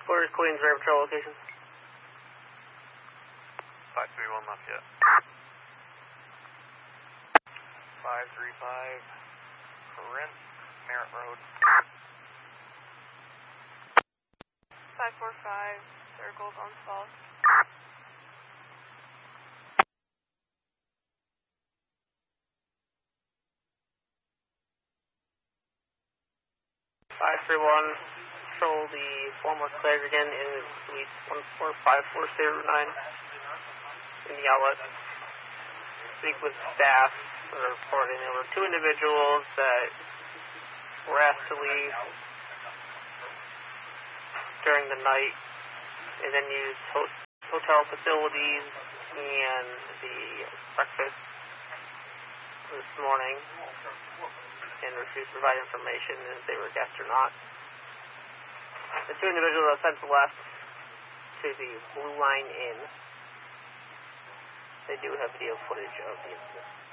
Where's Queens River Patrol location? 531 left yet. 535 Corinth, Merritt Road. 545 circles on Falls. 531, patrol the former cleared again in suite 1454009 in the outlet. Speak with staff that are reporting there were two individuals that were asked to leave during the night and then use hotel facilities and the breakfast this morning and refused to provide information if they were guests or not. The two individuals are since left to the Blue Line Inn. They do have video footage of the incident.